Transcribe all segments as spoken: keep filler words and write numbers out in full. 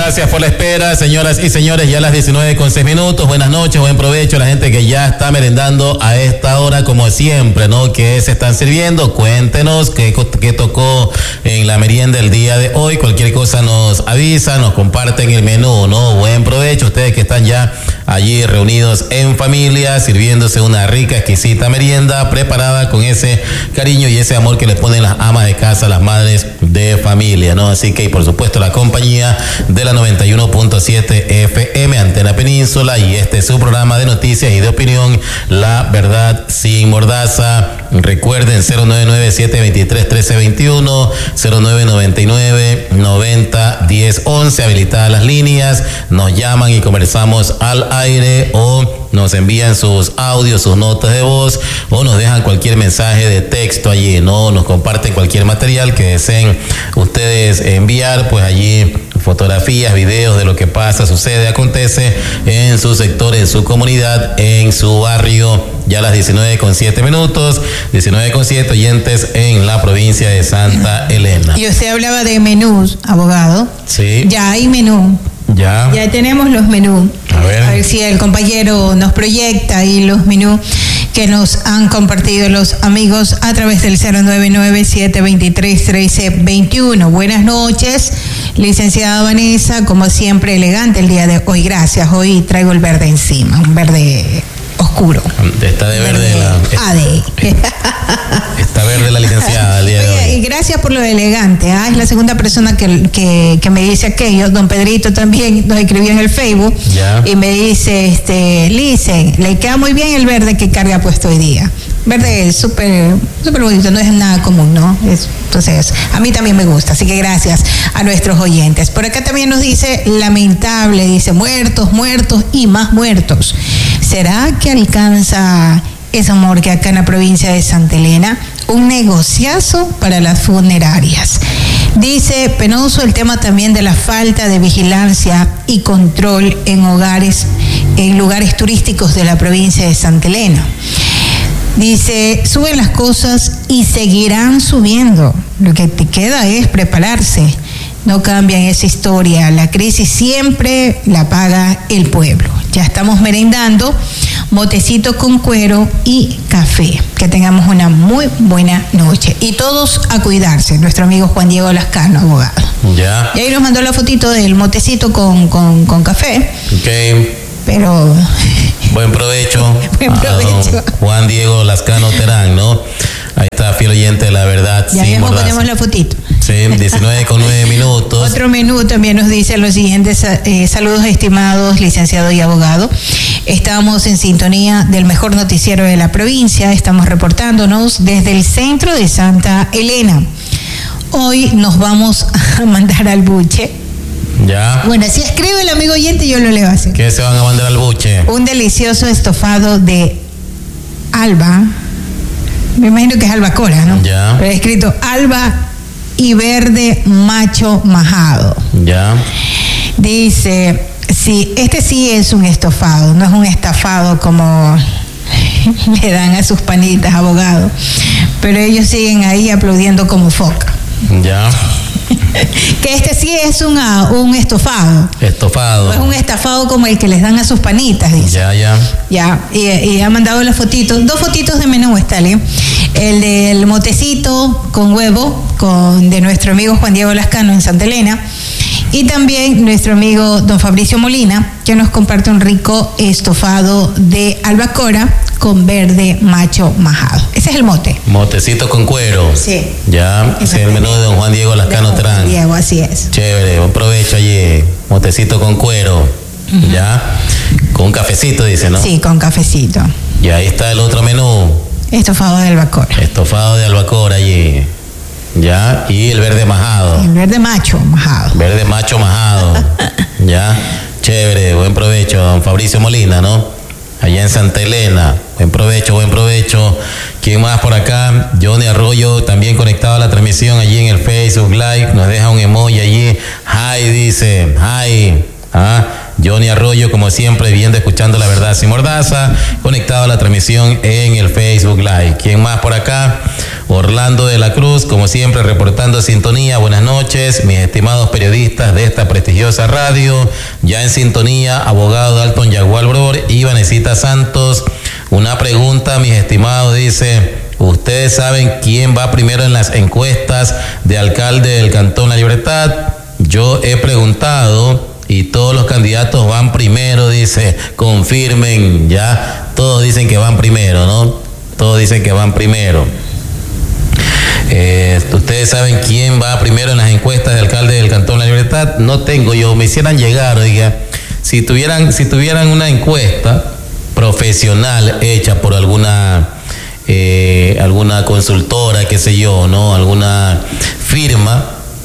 gracias por la espera, señoras y señores, ya a las diecinueve con seis minutos, buenas noches, buen provecho a la gente que ya está merendando a esta hora, como siempre, ¿no? ¿Qué se están sirviendo? Cuéntenos qué, qué tocó en la merienda el día de hoy, cualquier cosa nos avisa, nos comparten el menú, ¿no? Buen provecho, ustedes que están ya allí reunidos en familia, sirviéndose una rica, exquisita merienda, preparada con ese cariño y ese amor que le ponen las amas de casa, las madres de familia, ¿no? Así que, y por supuesto, la compañía de la noventa y uno punto siete F M, Antena Península, y este es su programa de noticias y de opinión, La Verdad Sin Mordaza. Recuerden, cero nueve nueve, siete dos tres, uno tres dos uno, cero nueve nueve nueve, noventa, diez, once, habilitadas las líneas, nos llaman y conversamos al aire o nos envían sus audios, sus notas de voz o nos dejan cualquier mensaje de texto allí, no nos comparten cualquier material que deseen ustedes enviar, pues allí fotografías, videos de lo que pasa, sucede, acontece en su sector, en su comunidad, en su barrio. Ya a las diecinueve con siete minutos, diecinueve con siete oyentes en la provincia de Santa Elena. Y usted hablaba de menús, abogado. Sí. Ya hay menú. Ya. Ya tenemos los menús. A ver. A ver si el compañero nos proyecta ahí los menús que nos han compartido los amigos a través del cero nueve nueve, siete dos tres, uno tres dos uno. Buenas noches, licenciada Vanessa, como siempre elegante el día de hoy. Gracias, hoy traigo el verde encima, un verde oscuro. Está de verde, verde la... Ade. Está verde la licenciada el día de hoy. Oye, y gracias por lo elegante, ¿ah? Es la segunda persona que, que, que me dice aquello. Don Pedrito también nos escribió en el Facebook. Ya. Y me dice, este, Lice, le queda muy bien el verde que carga puesto hoy día. Verde es súper súper bonito, no es nada común, ¿no? Es, entonces, a mí también me gusta, así que gracias a nuestros oyentes. Por acá también nos dice, lamentable, dice, muertos, muertos y más muertos. ¿Será que alcanza ese amor que acá en la provincia de Santa Elena? Un negociazo para las funerarias. Dice, penoso el tema también de la falta de vigilancia y control en hogares, en lugares turísticos de la provincia de Santa Elena. Dice, suben las cosas y seguirán subiendo. Lo que te queda es prepararse. No cambian esa historia. La crisis siempre la paga el pueblo. Ya estamos merendando, motecito con cuero y café. Que tengamos una muy buena noche. Y todos a cuidarse. Nuestro amigo Juan Diego Lascano, abogado. Ya. Y ahí nos mandó la fotito del motecito con, con, con café. Ok. Pero... Buen provecho. Buen provecho. A Juan Diego Lascano Terán, ¿no? Ahí está, fiel oyente de La Verdad Ya Sin mismo Mordaza. ponemos la fotito. Sí, diecinueve con nueve minutos. Otro menú también nos dice los siguientes eh, saludos, estimados licenciado y abogado. Estamos en sintonía del mejor noticiero de la provincia. Estamos reportándonos desde el centro de Santa Elena. Hoy nos vamos a mandar al buche. Ya. Bueno, si escribe el amigo oyente, yo lo leo así. ¿Qué se van a mandar al buche? Un delicioso estofado de alba. Me imagino que es albacora, ¿no? Ya. Pero he escrito alba y verde macho majado. Ya. Dice, sí, este sí es un estofado, no es un estafado como le dan a sus panitas, abogado. Pero ellos siguen ahí aplaudiendo como foca. Ya. Que este sí es una, un estofado. Estofado. No es un estafado como el que les dan a sus panitas, dice. Ya, ya. Ya, y, y ha mandado las fotitos, dos fotitos de menú, Estale. El del motecito con huevo, con de nuestro amigo Juan Diego Lascano en Santa Elena. Y también nuestro amigo don Fabricio Molina, que nos comparte un rico estofado de albacora con verde macho majado. Ese es el mote. Motecito con cuero. Sí. Ya, ese es el menú de don Juan Diego Lascano Terán. Diego, así es. Chévere, buen provecho allí. Motecito con cuero. Uh-huh. Ya. Con un cafecito, dice, ¿no? Sí, con cafecito. Y ahí está el otro menú. Estofado de albacora. Estofado de albacora allí. Ya. Y el verde majado. El verde macho majado. Verde macho majado. Ya. Chévere, buen provecho, don Fabricio Molina, ¿no? Allá en Santa Elena. Buen provecho, buen provecho. ¿Quién más por acá? Johnny Arroyo, también conectado a la transmisión allí en el Facebook Live. Nos deja un emoji allí. Hi, dice. Hi. Ah, Johnny Arroyo, como siempre, viendo, escuchando La Verdad Sin Mordaza, conectado a la transmisión en el Facebook Live. ¿Quién más por acá? Orlando de la Cruz, como siempre, reportando sintonía. Buenas noches, mis estimados periodistas de esta prestigiosa radio. Ya en sintonía, abogado Dalton Yagual Bror y Vanesita Santos. Una pregunta, mis estimados, dice: ¿ustedes saben quién va primero en las encuestas de alcalde del Cantón La Libertad? Yo he preguntado y todos los candidatos van primero, dice. Confirmen, ya. Todos dicen que van primero, ¿no? Todos dicen que van primero. Eh, ¿Ustedes saben quién va primero en las encuestas de alcalde del Cantón La Libertad? No tengo yo, me hicieran llegar, oiga. Si tuvieran, si tuvieran una encuesta profesional hecha por alguna eh, alguna consultora, qué sé yo, ¿no? Alguna firma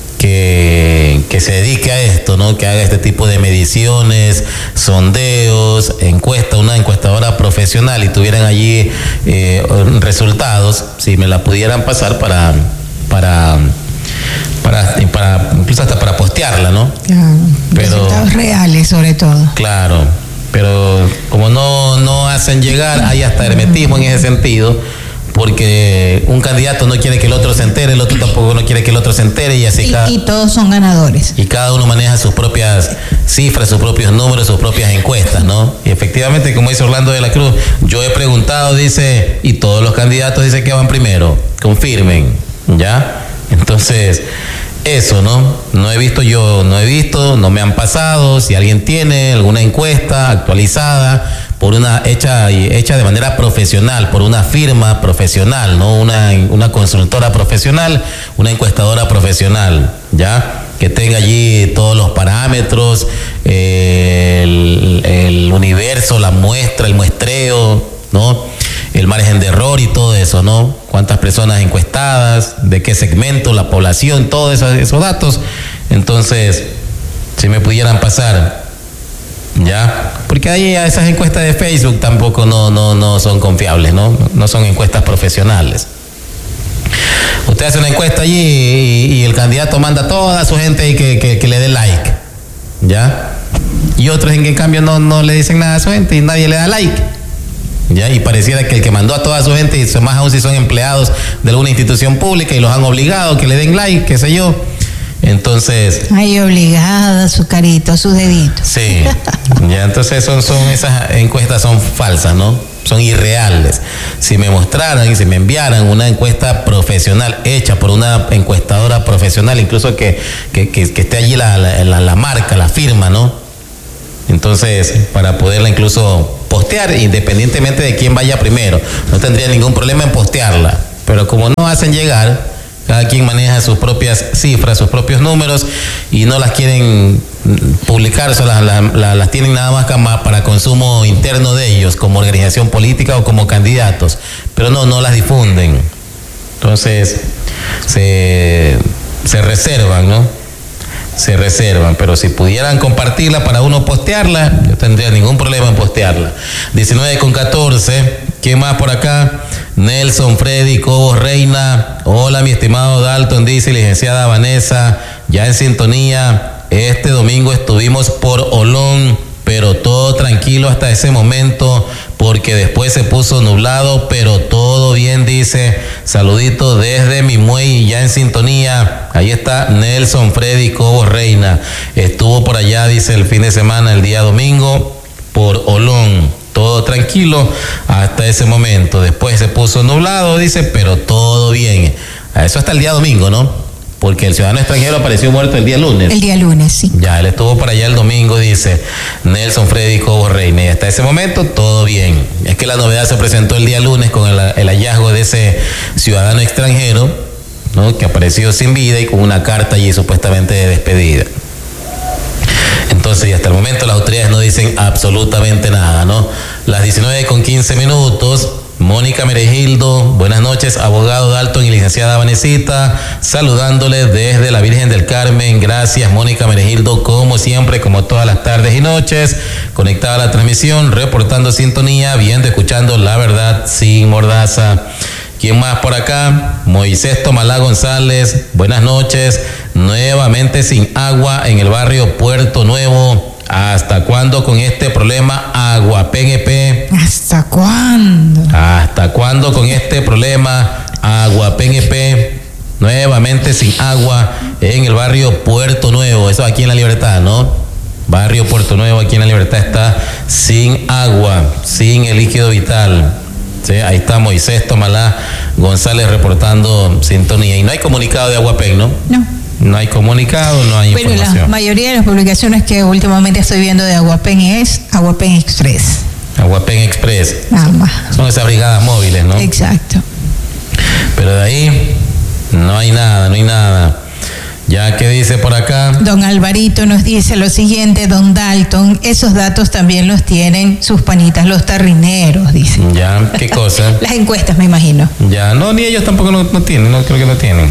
que, que se dedique a esto, ¿no? Que haga este tipo de mediciones, sondeos, encuesta, una encuestadora profesional, y tuvieran allí eh, resultados, si me la pudieran pasar para para para para incluso hasta para postearla, ¿no? Claro, pero resultados reales sobre todo. Claro, pero como no no hacen llegar, hay hasta hermetismo en ese sentido, porque un candidato no quiere que el otro se entere, el otro tampoco no quiere que el otro se entere, y así y, cada, y todos son ganadores. Y cada uno maneja sus propias cifras, sus propios números, sus propias encuestas, ¿no? Y efectivamente, como dice Orlando de la Cruz, yo he preguntado, dice, y todos los candidatos dicen que van primero. Confirmen, ¿ya? Entonces, eso, ¿no? No he visto yo, no he visto, no me han pasado. Si alguien tiene alguna encuesta actualizada por una hecha hecha de manera profesional, por una firma profesional, ¿no? Una, una consultora profesional, una encuestadora profesional, ¿ya? Que tenga allí todos los parámetros, eh, el, el universo, la muestra, el muestreo, ¿no? El margen de error y todo eso, ¿no? Cuántas personas encuestadas, de qué segmento, la población, todos esos, esos datos. Entonces, si me pudieran pasar, ¿ya? Porque ahí esas encuestas de Facebook tampoco no, no, no son confiables, ¿no? No son encuestas profesionales. Usted hace una encuesta allí y, y el candidato manda a toda su gente que, que, que le dé like, ¿ya? Y otros en que en cambio no, no le dicen nada a su gente y nadie le da like, ¿ya? Y pareciera que el que mandó a toda su gente, y más aún si son empleados de alguna institución pública y los han obligado a que le den like, qué sé yo. Entonces, ay, obligada, su carito, sus deditos. Sí, ya, entonces son, son esas encuestas son falsas, ¿no? Son irreales. Si me mostraran y si me enviaran una encuesta profesional hecha por una encuestadora profesional, incluso que, que, que, que esté allí la, la, la marca, la firma, ¿no? Entonces, para poderla incluso postear, independientemente de quién vaya primero, no tendría ningún problema en postearla. Pero como no hacen llegar, cada quien maneja sus propias cifras, sus propios números, y no las quieren publicar, o las, las, las tienen nada más para consumo interno de ellos, como organización política o como candidatos, pero no, no las difunden. Entonces, se, se reservan, ¿no? Se reservan, pero si pudieran compartirla para uno postearla, yo tendría ningún problema en postearla. diecinueve con catorce, ¿quién más por acá? Nelson Freddy Cobos Reina. Hola, mi estimado Dalton, dice licenciada Vanessa, ya en sintonía. Este domingo estuvimos por Olón, pero todo tranquilo hasta ese momento, porque después se puso nublado, pero todo bien, dice. Saludito desde mi muelle, ya en sintonía. Ahí está Nelson Freddy Cobos Reina. Estuvo por allá, dice, el fin de semana, el día domingo, por Olón. Todo tranquilo hasta ese momento. Después se puso nublado, dice, pero todo bien. Eso hasta el día domingo, ¿no? Porque el ciudadano extranjero apareció muerto el día lunes. El día lunes, sí. Ya, él estuvo por allá el domingo, dice Nelson Freddy Cobos Reina. Y hasta ese momento, todo bien. Es que la novedad se presentó el día lunes con el, el hallazgo de ese ciudadano extranjero, ¿no? Que apareció sin vida y con una carta allí supuestamente de despedida. Entonces, y hasta el momento las autoridades no dicen absolutamente nada, ¿no? Las diecinueve con quince minutos. Mónica Meregildo, buenas noches, abogado Dalton y licenciada Vanesita, saludándole desde la Virgen del Carmen. Gracias, Mónica Meregildo, como siempre, como todas las tardes y noches, conectada a la transmisión, reportando sintonía, viendo, escuchando La Verdad Sin Mordaza. ¿Quién más por acá? Moisés Tomalá González, buenas noches, nuevamente sin agua en el barrio Puerto Nuevo. ¿Hasta cuándo con este problema agua P N P? ¿Hasta cuándo? ¿Hasta cuándo con este problema agua. P N P nuevamente sin agua en el barrio Puerto Nuevo, eso aquí en La Libertad, ¿no? Barrio Puerto Nuevo aquí en La Libertad está sin agua, sin el líquido vital. ¿Sí? Ahí está Moisés Tomalá González reportando sintonía. Y no hay comunicado de Aguapén, ¿no? No. No hay comunicado, no hay bueno, información. La mayoría de las publicaciones que últimamente estoy viendo de Aguapén es Aguapén Express. Aguapén Express. Nada más. Son esas brigadas móviles, ¿no? Exacto. Pero de ahí no hay nada, no hay nada. Ya que dice por acá. Don Alvarito nos dice lo siguiente, don Dalton, esos datos también los tienen sus panitas, los tarrineros, dice. Ya, ¿qué cosa? Las encuestas, me imagino. Ya, no, ni ellos tampoco no, no tienen, no creo que no tienen.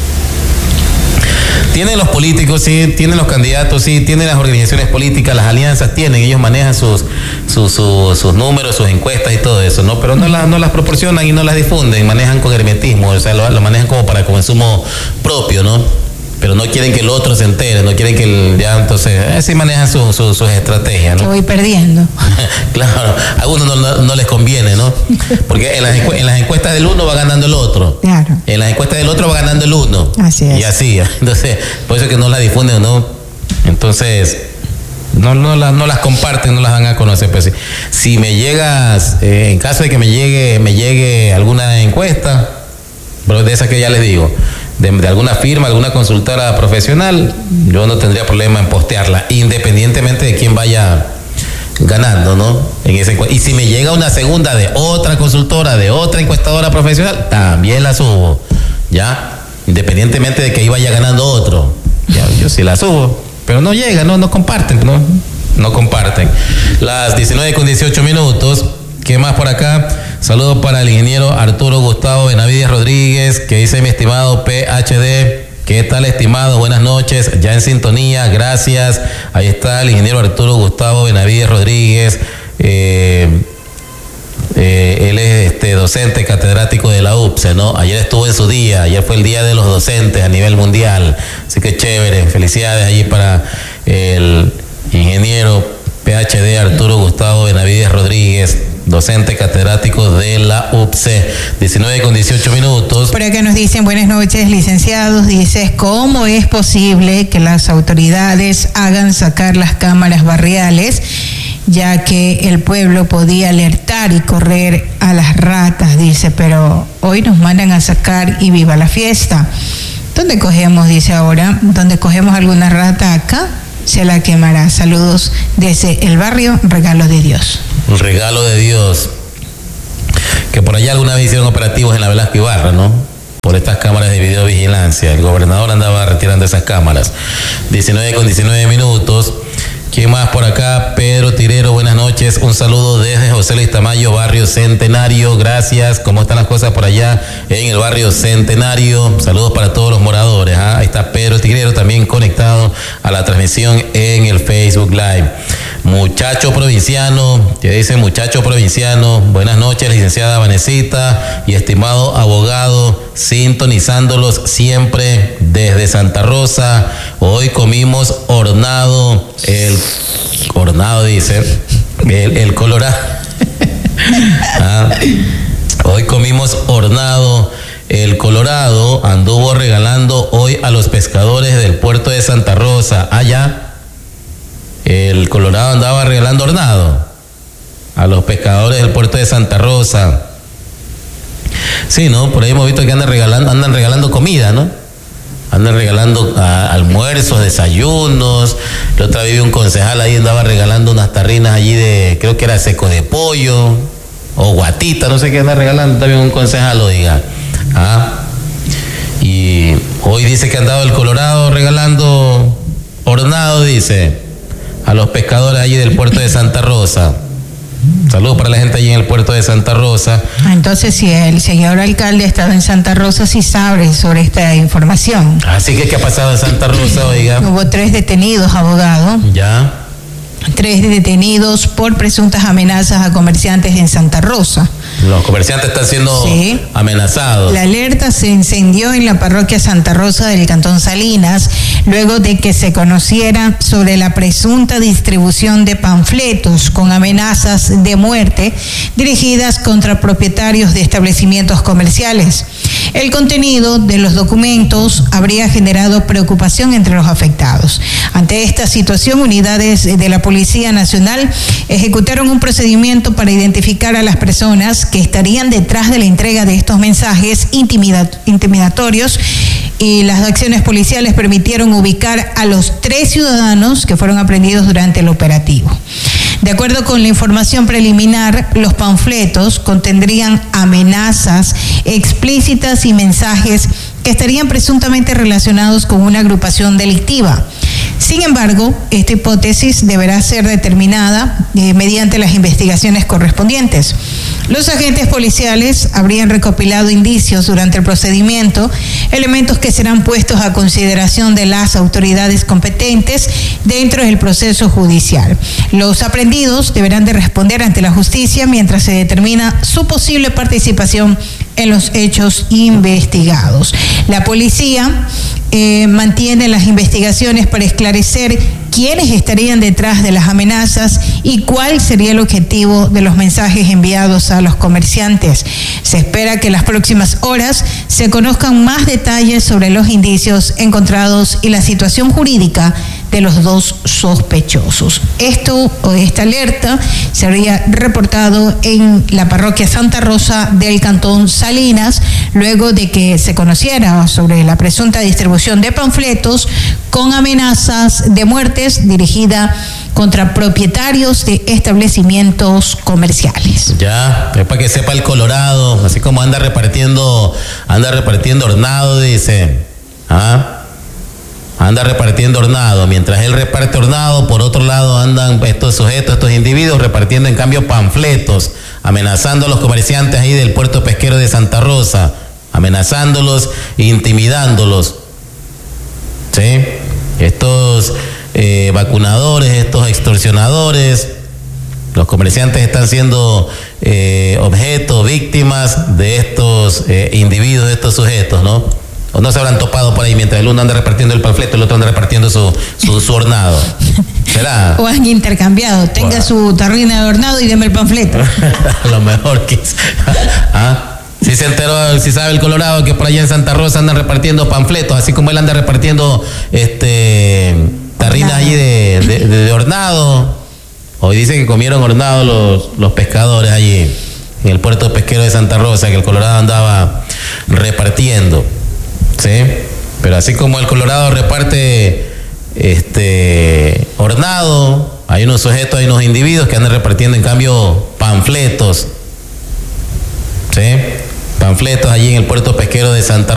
Tienen los políticos, sí, tienen los candidatos, sí, tienen las organizaciones políticas, las alianzas, tienen, ellos manejan sus, sus, sus, sus números, sus encuestas y todo eso, ¿no? Pero no, la, no las proporcionan y no las difunden, manejan con hermetismo, o sea, lo, lo manejan como para consumo propio, ¿no? Pero no quieren que el otro se entere, no quieren que el, ya entonces, así manejan su, su, sus estrategias, ¿no? Te voy perdiendo. Claro, a algunos no, no, no les conviene, ¿no? Porque en las, en las encuestas del uno va ganando el otro. Claro. En las encuestas del otro va ganando el uno. Así es. Y así, entonces, por eso es que no las difunden, ¿no? Entonces, no, no, las, no las comparten, no las dan a conocer. Pues, si, si me llegas, eh, en caso de que me llegue, me llegue alguna encuesta, pero de esas que ya les digo, De, de alguna firma, alguna consultora profesional, yo no tendría problema en postearla, independientemente de quién vaya ganando, ¿no? En ese, y si me llega una segunda de otra consultora, de otra encuestadora profesional, también la subo, ¿ya? Independientemente de que ahí vaya ganando otro, ya, yo sí la subo, pero no llega, no, no comparten, ¿no? No comparten. Las diecinueve con dieciocho minutos. ¿Qué más por acá? Saludos para el ingeniero Arturo Gustavo Benavides Rodríguez, que dice mi estimado P H D. ¿Qué tal, estimado? Buenas noches, ya en sintonía, gracias. Ahí está el ingeniero Arturo Gustavo Benavides Rodríguez. Eh, eh, él es este, docente catedrático de la U P S E, ¿no? Ayer estuvo en su día, ayer fue el día de los docentes a nivel mundial. Así que chévere, felicidades allí para el ingeniero P H D Arturo Gustavo Benavides Rodríguez, docente catedrático de la U P S E. diecinueve con dieciocho minutos. Por acá nos dicen, buenas noches, licenciados. Dice, ¿cómo es posible que las autoridades hagan sacar las cámaras barriales, ya que el pueblo podía alertar y correr a las ratas? Dice, pero hoy nos mandan a sacar y viva la fiesta. ¿Dónde cogemos? Dice ahora, ¿dónde cogemos alguna rata acá? Se la quemará. Saludos desde el barrio Regalo de Dios. Un regalo de Dios. Que por allá alguna vez hicieron operativos en la Velasco Ibarra, ¿no? Por estas cámaras de videovigilancia. El gobernador andaba retirando esas cámaras. diecinueve con diecinueve minutos. ¿Quién más por acá? Pedro Tirero, buenas noches. Un saludo desde José Luis Tamayo, barrio Centenario. Gracias. ¿Cómo están las cosas por allá en el barrio Centenario? Saludos para todos los moradores. ¿Ah? Ahí está Pedro Tirero también conectado a la transmisión en el Facebook Live. Muchacho provinciano, que dice muchacho provinciano. Buenas noches, licenciada Vanesita y estimado abogado, sintonizándolos siempre desde Santa Rosa. Hoy comimos hornado, el hornado dice, el, el colorado. Ah, hoy comimos hornado. El Colorado anduvo regalando hoy a los pescadores del puerto de Santa Rosa. Allá. El Colorado andaba regalando hornado a los pescadores del puerto de Santa Rosa. Sí, ¿no? Por ahí hemos visto que andan regalando, andan regalando comida, ¿no? Andan regalando a, almuerzos, desayunos. La otra vez vi un concejal ahí, andaba regalando unas tarrinas allí de, creo que era seco de pollo o guatita, no sé qué anda regalando. También un concejal lo diga. Ah. Y hoy dice que andaba el Colorado regalando hornado, dice, a los pescadores allí del puerto de Santa Rosa. Saludos para la gente allí en el puerto de Santa Rosa. Entonces, si el señor alcalde estaba en Santa Rosa, sí sabe sobre esta información. Así que, ¿qué ha pasado en Santa Rosa, oiga? Hubo tres detenidos, abogado. Ya. Tres detenidos por presuntas amenazas a comerciantes en Santa Rosa. Los comerciantes están siendo sí. amenazados. La alerta se encendió en la parroquia Santa Rosa del Cantón Salinas, luego de que se conociera sobre la presunta distribución de panfletos con amenazas de muerte dirigidas contra propietarios de establecimientos comerciales. El contenido de los documentos habría generado preocupación entre los afectados. Ante esta situación, unidades de la Policía Nacional ejecutaron un procedimiento para identificar a las personas que estarían detrás de la entrega de estos mensajes intimida- intimidatorios, y las acciones policiales permitieron ubicar a los tres ciudadanos que fueron aprehendidos durante el operativo. De acuerdo con la información preliminar, los panfletos contendrían amenazas explícitas y mensajes que estarían presuntamente relacionados con una agrupación delictiva. Sin embargo, esta hipótesis deberá ser determinada eh, mediante las investigaciones correspondientes. Los agentes policiales habrían recopilado indicios durante el procedimiento, elementos que serán puestos a consideración de las autoridades competentes dentro del proceso judicial. Los aprendidos deberán de responder ante la justicia mientras se determina su posible participación en los hechos investigados. La policía eh, mantiene las investigaciones para esclarecer quiénes estarían detrás de las amenazas y cuál sería el objetivo de los mensajes enviados a los comerciantes. Se espera que en las próximas horas se conozcan más detalles sobre los indicios encontrados y la situación jurídica de los dos sospechosos. Esto o esta alerta se habría reportado en la parroquia Santa Rosa del Cantón Salinas, luego de que se conociera sobre la presunta distribución de panfletos con amenazas de muertes dirigida contra propietarios de establecimientos comerciales. Ya, es para que sepa el Colorado, así como anda repartiendo, anda repartiendo hornado, dice, ¿ah? Anda repartiendo hornado. Mientras él reparte hornado, por otro lado andan estos sujetos, estos individuos repartiendo en cambio panfletos, amenazando a los comerciantes ahí del puerto pesquero de Santa Rosa, amenazándolos, intimidándolos. ¿Sí? Estos eh, vacunadores, estos extorsionadores, los comerciantes están siendo eh, objeto, víctimas de estos eh, individuos, de estos sujetos, ¿no? O no se habrán topado por ahí mientras el uno anda repartiendo el panfleto, el otro anda repartiendo su, su, su hornado. ¿Será? O han intercambiado. Tenga wow. su tarrina de hornado y deme el panfleto. A lo mejor que... ¿Ah? Si se enteró, si sabe el Colorado que por allá en Santa Rosa andan repartiendo panfletos, así como él anda repartiendo este tarrinas allí de, de, de, de hornado. Hoy dice que comieron hornado los, los pescadores allí en el puerto pesquero de Santa Rosa, que el Colorado andaba repartiendo. ¿Sí? Pero así como el Colorado reparte este hornado, hay unos sujetos, hay unos individuos que andan repartiendo en cambio panfletos. ¿Sí? Panfletos allí en el puerto pesquero de Santa Rosa.